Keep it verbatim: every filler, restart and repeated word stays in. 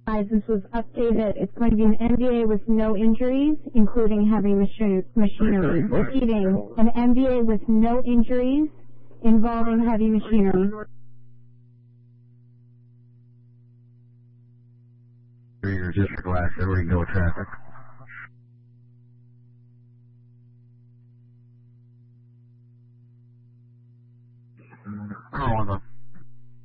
This was updated. It's going to be an M V A with no injuries, including heavy machi machinery. Repeating, an M V A with no injuries involving heavy machinery. Your district last area, no traffic. Oh, on the